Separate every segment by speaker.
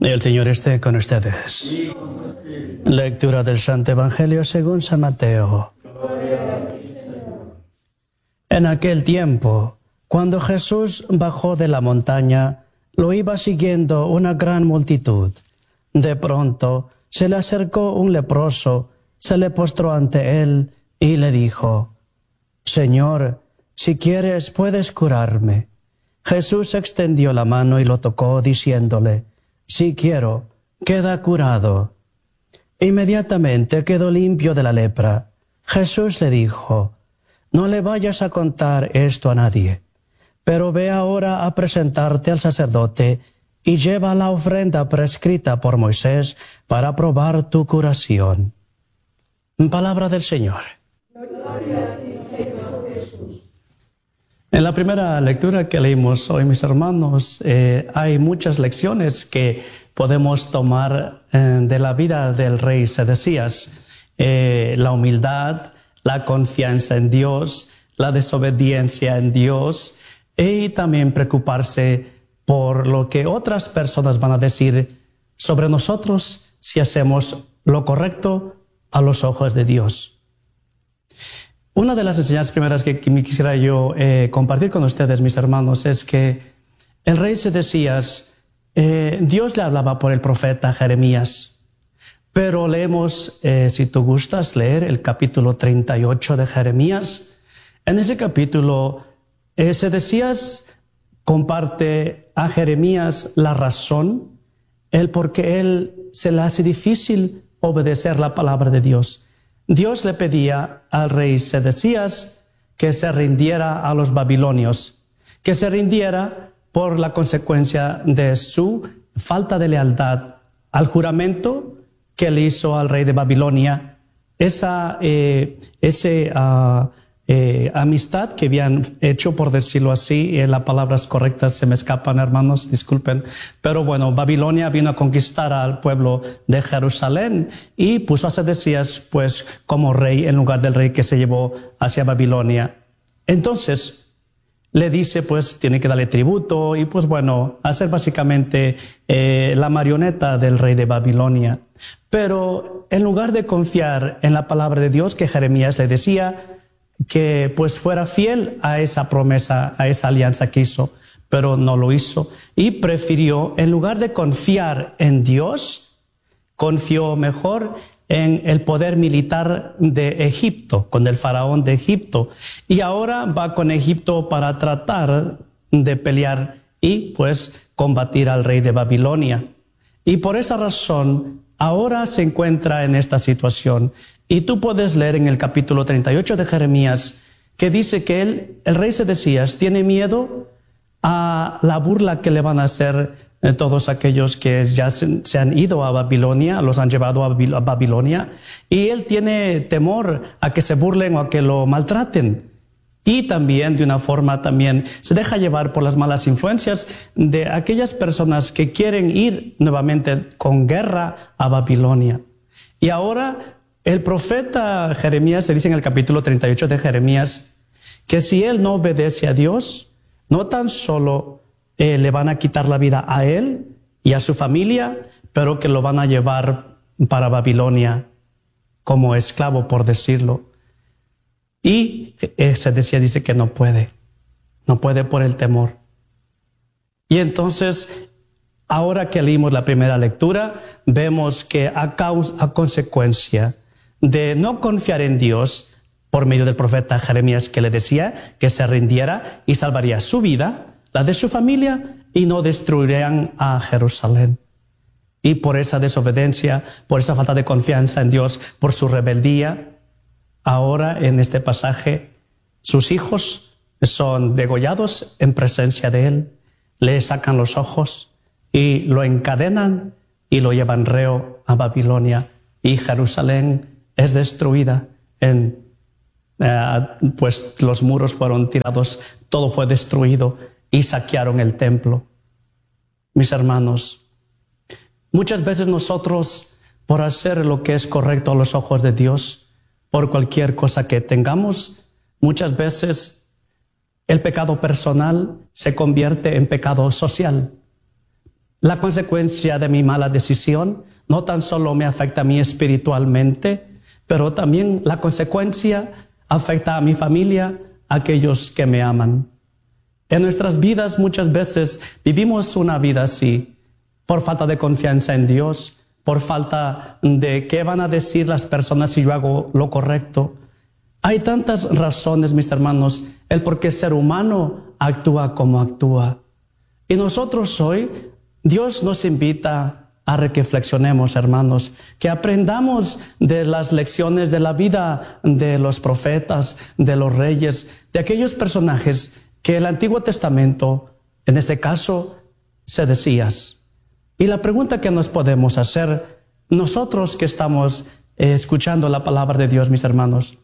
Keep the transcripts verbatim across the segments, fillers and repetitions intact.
Speaker 1: Y el Señor esté con ustedes. Lectura del Santo Evangelio según San Mateo. En aquel tiempo, cuando Jesús bajó de la montaña, lo iba siguiendo una gran multitud. De pronto se le acercó un leproso, se le postró ante él y le dijo: Señor, si quieres puedes curarme. Jesús extendió la mano y lo tocó, diciéndole: Si quiero, queda curado. Inmediatamente quedó limpio de la lepra. Jesús le dijo: No le vayas a contar esto a nadie, pero ve ahora a presentarte al sacerdote y lleva la ofrenda prescrita por Moisés para probar tu curación. Palabra del Señor. En la primera lectura que leímos hoy, mis hermanos, eh, hay muchas lecciones que podemos tomar eh, de la vida del rey Sedecías. Eh, la humildad, la confianza en Dios, la desobediencia en Dios y también preocuparse por lo que otras personas van a decir sobre nosotros si hacemos lo correcto a los ojos de Dios. Una de las enseñanzas primeras que, que me quisiera yo eh, compartir con ustedes, mis hermanos, es que el rey Sedecías, eh, Dios le hablaba por el profeta Jeremías, pero leemos, eh, si tú gustas leer el capítulo treinta y ocho de Jeremías. En ese capítulo, eh, Sedecías comparte a Jeremías la razón, el por qué él se le hace difícil obedecer la palabra de Dios. Dios le pedía al rey Sedecías que se rindiera a los babilonios, que se rindiera por la consecuencia de su falta de lealtad al juramento que le hizo al rey de Babilonia, esa eh, ese, uh, eh, amistad que habían hecho, por decirlo así, eh, las palabras correctas se me escapan, hermanos, disculpen, pero bueno, Babilonia vino a conquistar al pueblo de Jerusalén y puso a Sedecías pues como rey en lugar del rey que se llevó hacia Babilonia. Entonces le dice pues tiene que darle tributo y pues bueno, hacer básicamente eh, la marioneta del rey de Babilonia. Pero en lugar de confiar en la palabra de Dios que Jeremías le decía, que pues fuera fiel a esa promesa, a esa alianza que hizo, pero no lo hizo. Y prefirió, en lugar de confiar en Dios, confió mejor en el poder militar de Egipto, con el faraón de Egipto. Y ahora va con Egipto para tratar de pelear y pues combatir al rey de Babilonia. Y por esa razón, ahora se encuentra en esta situación. Y tú puedes leer en el capítulo treinta y ocho de Jeremías que dice que él, el rey Sedecías tiene miedo a la burla que le van a hacer eh, todos aquellos que ya se, se han ido a Babilonia, los han llevado a, a Babilonia, y él tiene temor a que se burlen o a que lo maltraten. Y también, de una forma, también se deja llevar por las malas influencias de aquellas personas que quieren ir nuevamente con guerra a Babilonia. Y ahora el profeta Jeremías se dice en el capítulo treinta y ocho de Jeremías que si él no obedece a Dios, no tan solo eh, le van a quitar la vida a él y a su familia, pero que lo van a llevar para Babilonia como esclavo, por decirlo. Y se decía, dice que no puede, no puede por el temor. Y entonces, ahora que leímos la primera lectura, vemos que a, causa, a consecuencia de no confiar en Dios, por medio del profeta Jeremías que le decía que se rindiera y salvaría su vida, la de su familia, y no destruirían a Jerusalén. Y por esa desobediencia, por esa falta de confianza en Dios, por su rebeldía, ahora en este pasaje sus hijos son degollados en presencia de él, le sacan los ojos y lo encadenan y lo llevan reo a Babilonia, y Jerusalén es destruida. En, eh, pues los muros fueron tirados, todo fue destruido y saquearon el templo. Mis hermanos, muchas veces nosotros, por hacer lo que es correcto a los ojos de Dios, por cualquier cosa que tengamos, muchas veces el pecado personal se convierte en pecado social. La consecuencia de mi mala decisión no tan solo me afecta a mí espiritualmente, pero también la consecuencia afecta a mi familia, a aquellos que me aman. En nuestras vidas muchas veces vivimos una vida así, por falta de confianza en Dios, por falta de qué van a decir las personas si yo hago lo correcto. Hay tantas razones, mis hermanos, el por qué el ser humano actúa como actúa. Y nosotros hoy, Dios nos invita a reflexionemos, hermanos, que aprendamos de las lecciones de la vida de los profetas, de los reyes, de aquellos personajes que el Antiguo Testamento, en este caso, Sedecías. Y la pregunta que nos podemos hacer, nosotros que estamos eh, escuchando la palabra de Dios, mis hermanos,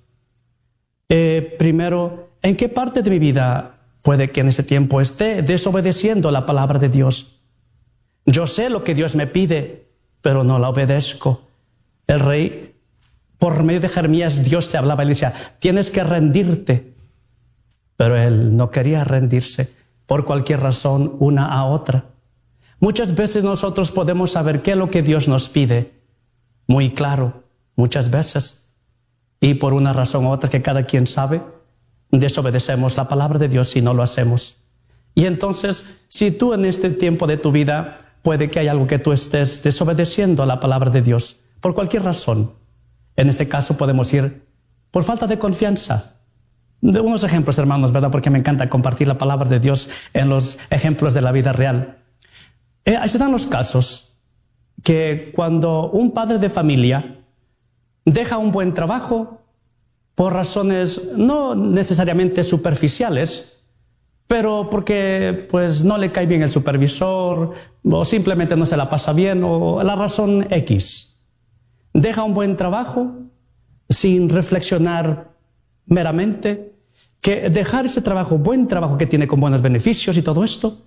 Speaker 1: eh, primero, ¿en qué parte de mi vida puede que en ese tiempo esté desobedeciendo la palabra de Dios? Yo sé lo que Dios me pide, pero no la obedezco. El rey, por medio de Jeremías, Dios le hablaba y le decía, tienes que rendirte. Pero él no quería rendirse por cualquier razón, una a otra. Muchas veces nosotros podemos saber qué es lo que Dios nos pide, muy claro, muchas veces. Y por una razón u otra que cada quien sabe, desobedecemos la palabra de Dios si no lo hacemos. Y entonces, si tú en este tiempo de tu vida, puede que haya algo que tú estés desobedeciendo a la palabra de Dios, por cualquier razón. En este caso podemos ir por falta de confianza. De unos ejemplos, hermanos, ¿verdad? Porque me encanta compartir la palabra de Dios en los ejemplos de la vida real. Eh, ahí se dan los casos que cuando un padre de familia deja un buen trabajo por razones no necesariamente superficiales, pero porque pues no le cae bien el supervisor o simplemente no se la pasa bien o la razón X. Deja un buen trabajo sin reflexionar meramente que dejar ese trabajo, buen trabajo que tiene con buenos beneficios y todo esto,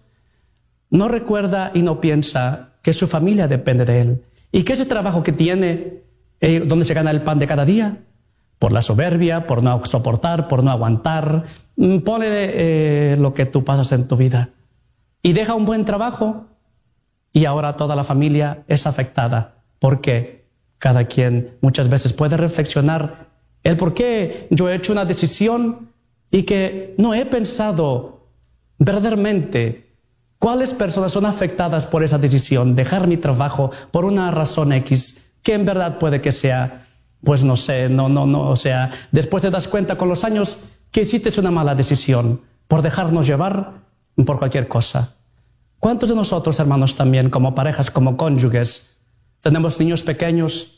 Speaker 1: no recuerda y no piensa que su familia depende de él y que ese trabajo que tiene, eh, donde se gana el pan de cada día, por la soberbia, por no soportar, por no aguantar, pone eh, lo que tú pasas en tu vida y deja un buen trabajo y ahora toda la familia es afectada porque cada quien muchas veces puede reflexionar el por qué yo he hecho una decisión y que no he pensado verdaderamente cuáles personas son afectadas por esa decisión, dejar mi trabajo por una razón X, que en verdad puede que sea, pues no sé, no, no, no, o sea, después te das cuenta con los años que hiciste una mala decisión por dejarnos llevar por cualquier cosa. ¿Cuántos de nosotros, hermanos, también como parejas, como cónyuges, tenemos niños pequeños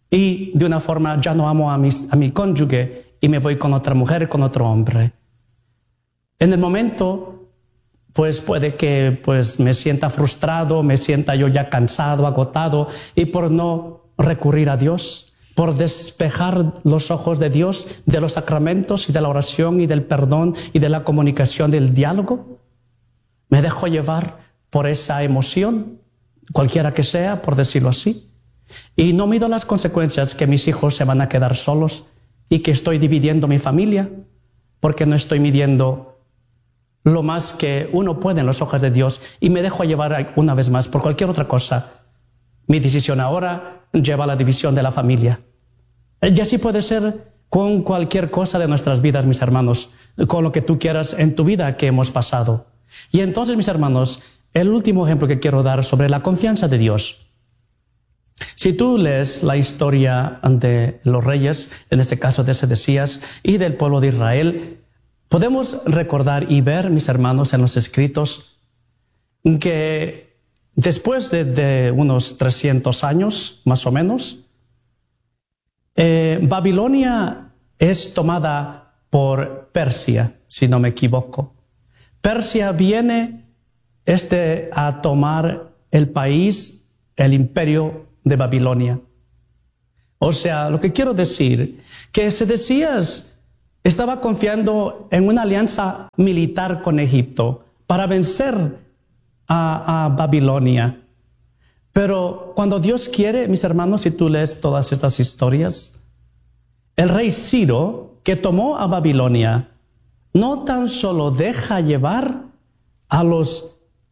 Speaker 1: y de una forma ya no amo a, mis, a mi cónyuge y me voy con otra mujer, con otro hombre? En el momento, pues puede que pues, me sienta frustrado, me sienta yo ya cansado, agotado, y por no recurrir a Dios, por despejar los ojos de Dios de los sacramentos y de la oración y del perdón y de la comunicación, del diálogo, me dejo llevar por esa emoción, cualquiera que sea, por decirlo así, y no mido las consecuencias que mis hijos se van a quedar solos y que estoy dividiendo mi familia, porque no estoy midiendo lo más que uno puede en los ojos de Dios y me dejo llevar una vez más por cualquier otra cosa. Mi decisión ahora lleva a la división de la familia. Y así puede ser con cualquier cosa de nuestras vidas, mis hermanos, con lo que tú quieras en tu vida que hemos pasado. Y entonces, mis hermanos, el último ejemplo que quiero dar sobre la confianza de Dios. Si tú lees la historia de los reyes, en este caso de Sedecías y del pueblo de Israel, podemos recordar y ver, mis hermanos, en los escritos que después de, de unos trescientos años, más o menos, eh, Babilonia es tomada por Persia, si no me equivoco. Persia viene este, a tomar el país, el imperio de Babilonia. O sea, lo que quiero decir, que Sedecías estaba confiando en una alianza militar con Egipto para vencer a, a Babilonia. Pero cuando Dios quiere, mis hermanos, si tú lees todas estas historias, el rey Ciro, que tomó a Babilonia, no tan solo deja llevar a los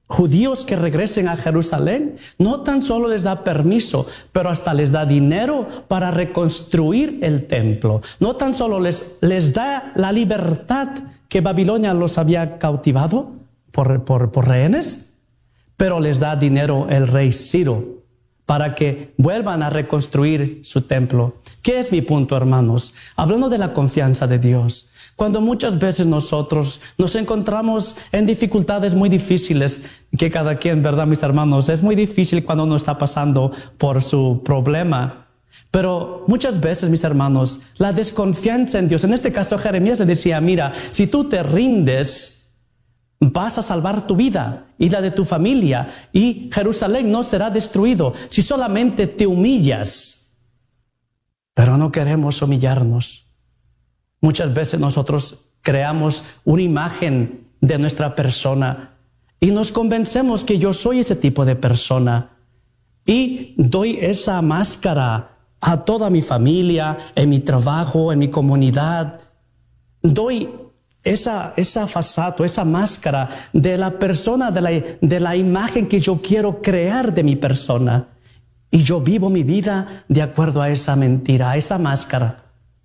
Speaker 1: judíos que regresen a Jerusalén, no tan solo les da permiso, pero hasta les da dinero para reconstruir el templo. No tan solo les, les da la libertad que Babilonia los había cautivado por, por, por rehenes, pero les da dinero el rey Ciro para que vuelvan a reconstruir su templo. ¿Qué es mi punto, hermanos? Hablando de la confianza de Dios. Cuando muchas veces nosotros nos encontramos en dificultades muy difíciles, que cada quien, ¿verdad, mis hermanos? Es muy difícil cuando uno está pasando por su problema. Pero muchas veces, mis hermanos, la desconfianza en Dios, en este caso Jeremías le decía, mira, si tú te rindes, vas a salvar tu vida y la de tu familia, y Jerusalén no será destruido si solamente te humillas. Pero no queremos humillarnos. Muchas veces nosotros creamos una imagen de nuestra persona y nos convencemos que yo soy ese tipo de persona y doy esa máscara a toda mi familia, en mi trabajo, en mi comunidad. Doy esa, esa fasado, esa máscara de la persona, de la, de la imagen que yo quiero crear de mi persona, y yo vivo mi vida de acuerdo a esa mentira, a esa máscara.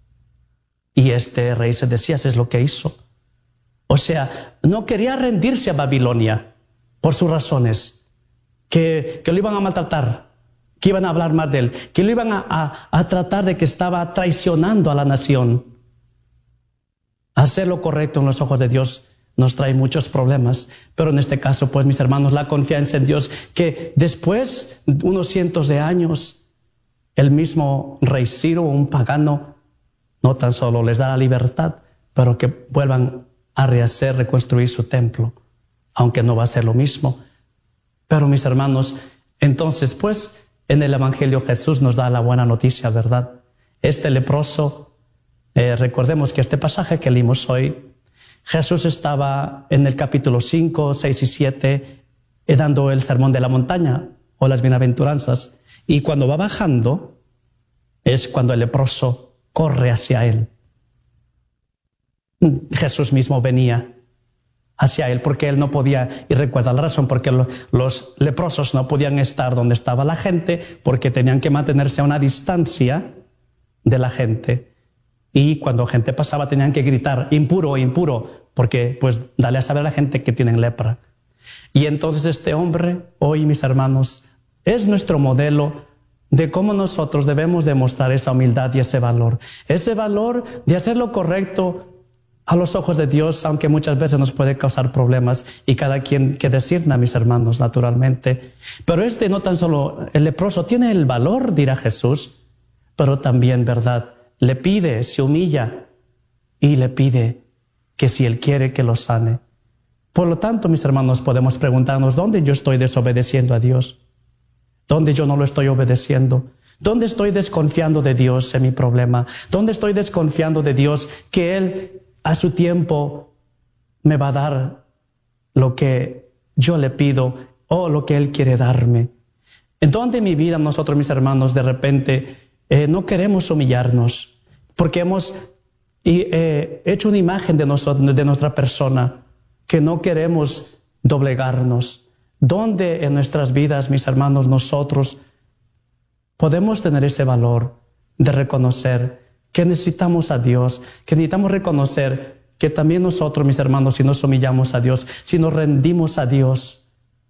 Speaker 1: Y este rey Sedecías es lo que hizo. O sea, no quería rendirse a Babilonia por sus razones, que, que lo iban a maltratar, que iban a hablar mal de él, que lo iban a, a, a tratar de que estaba traicionando a la nación. Hacer lo correcto en los ojos de Dios nos trae muchos problemas, pero en este caso, pues, mis hermanos, la confianza en Dios, que después de unos cientos de años, el mismo rey Ciro, un pagano, no tan solo les da la libertad, pero que vuelvan a rehacer, reconstruir su templo, aunque no va a ser lo mismo. Pero, mis hermanos, entonces, pues, en el Evangelio Jesús nos da la buena noticia, ¿verdad? Este leproso, eh, recordemos que este pasaje que leímos hoy, Jesús estaba en el capítulo cinco, seis y siete, eh, dando el sermón de la montaña o las bienaventuranzas, y cuando va bajando es cuando el leproso corre hacia él. Jesús mismo venía hacia él porque él no podía, y recuerda la razón, porque lo, los leprosos no podían estar donde estaba la gente porque tenían que mantenerse a una distancia de la gente, y cuando gente pasaba tenían que gritar impuro, impuro, porque pues dale a saber a la gente que tienen lepra. Y entonces este hombre, hoy, mis hermanos, es nuestro modelo de cómo nosotros debemos demostrar esa humildad y ese valor. Ese valor de hacer lo correcto a los ojos de Dios, aunque muchas veces nos puede causar problemas, y cada quien que discierna, mis hermanos, naturalmente. Pero este no tan solo, el leproso tiene el valor de ir a Jesús, pero también, ¿verdad?, le pide, se humilla y le pide que si él quiere que lo sane. Por lo tanto, mis hermanos, podemos preguntarnos, ¿dónde yo estoy desobedeciendo a Dios? ¿Dónde yo no lo estoy obedeciendo? ¿Dónde estoy desconfiando de Dios en mi problema? ¿Dónde estoy desconfiando de Dios que Él a su tiempo me va a dar lo que yo le pido o lo que Él quiere darme? ¿En dónde en mi vida nosotros, mis hermanos, de repente eh, no queremos humillarnos porque hemos eh, hecho una imagen de, nosotros, de nuestra persona, que no queremos doblegarnos? ¿Dónde en nuestras vidas, mis hermanos, nosotros podemos tener ese valor de reconocer que necesitamos a Dios, que necesitamos reconocer que también nosotros, mis hermanos, si nos humillamos a Dios, si nos rendimos a Dios,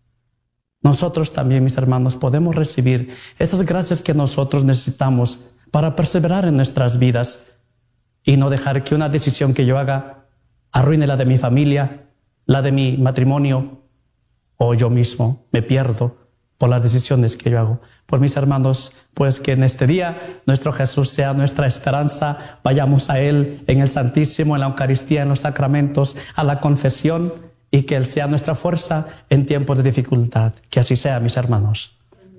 Speaker 1: nosotros también, mis hermanos, podemos recibir esas gracias que nosotros necesitamos para perseverar en nuestras vidas y no dejar que una decisión que yo haga arruine la de mi familia, la de mi matrimonio, o yo mismo me pierdo por las decisiones que yo hago. Por mis hermanos, pues que en este día nuestro Jesús sea nuestra esperanza. Vayamos a Él en el Santísimo, en la Eucaristía, en los sacramentos, a la confesión, y que Él sea nuestra fuerza en tiempos de dificultad. Que así sea, mis hermanos.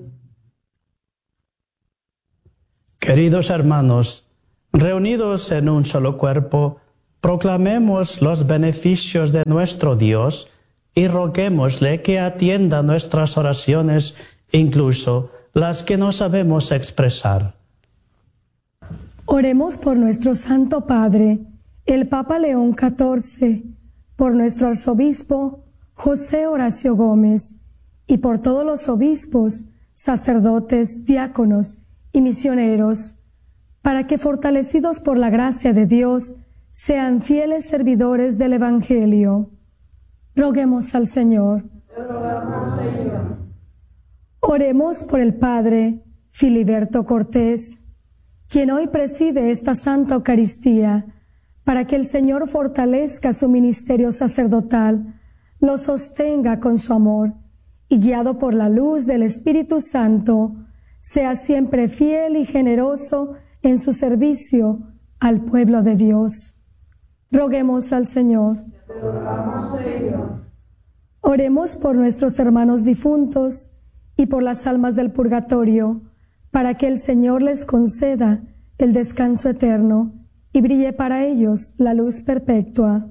Speaker 1: Queridos hermanos, reunidos en un solo cuerpo, proclamemos los beneficios de nuestro Dios y roguémosle que atienda nuestras oraciones, incluso las que no sabemos expresar.
Speaker 2: Oremos por nuestro Santo Padre, el Papa León catorce, por nuestro arzobispo, José Horacio Gómez, y por todos los obispos, sacerdotes, diáconos y misioneros, para que, fortalecidos por la gracia de Dios, sean fieles servidores del Evangelio. Roguemos al Señor.
Speaker 3: Rogamos, Señor.
Speaker 2: Oremos por el Padre Filiberto Cortés, quien hoy preside esta Santa Eucaristía, para que el Señor fortalezca su ministerio sacerdotal, lo sostenga con su amor y, guiado por la luz del Espíritu Santo, sea siempre fiel y generoso en su servicio al pueblo de Dios. Roguemos al Señor.
Speaker 3: Rogamos, Señor.
Speaker 2: Oremos por nuestros hermanos difuntos y por las almas del purgatorio, para que el Señor les conceda el descanso eterno y brille para ellos la luz perpetua.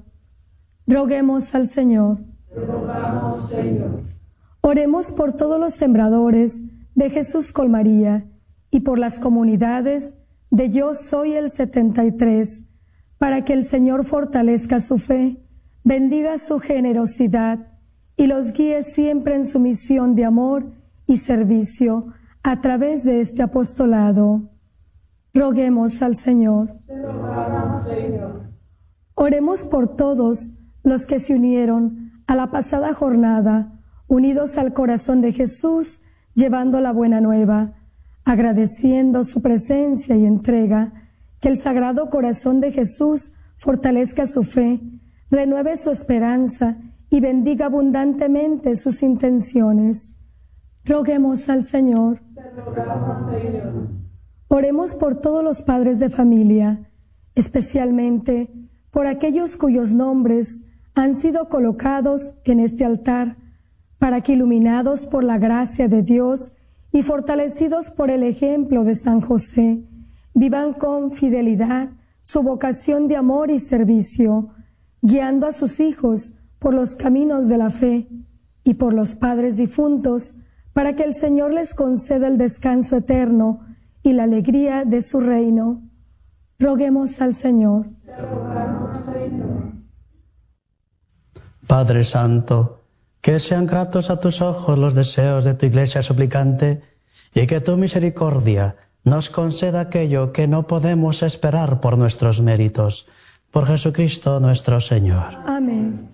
Speaker 2: Roguemos al Señor.
Speaker 3: Rogamos, Señor.
Speaker 2: Oremos por todos los sembradores de Jesús con María y por las comunidades de Yo Soy el setenta y tres, para que el Señor fortalezca su fe, bendiga su generosidad y los guíe siempre en su misión de amor y servicio a través de este apostolado. Roguemos al Señor.
Speaker 3: Rogamos, Señor.
Speaker 2: Oremos por todos los que se unieron a la pasada jornada, unidos al corazón de Jesús, llevando la buena nueva, agradeciendo su presencia y entrega, que el Sagrado Corazón de Jesús fortalezca su fe, renueve su esperanza y bendiga abundantemente sus intenciones. Roguemos al Señor.
Speaker 3: Rogamos, Señor.
Speaker 2: Oremos por todos los padres de familia, especialmente por aquellos cuyos nombres han sido colocados en este altar, para que, iluminados por la gracia de Dios y fortalecidos por el ejemplo de San José, vivan con fidelidad su vocación de amor y servicio, guiando a sus hijos por los caminos de la fe, y por los padres difuntos, para que el Señor les conceda el descanso eterno y la alegría de su reino. Roguemos al Señor.
Speaker 3: Rogamos, Señor.
Speaker 1: Padre Santo, que sean gratos a tus ojos los deseos de tu Iglesia suplicante, y que tu misericordia nos conceda aquello que no podemos esperar por nuestros méritos. Por Jesucristo nuestro Señor.
Speaker 2: Amén.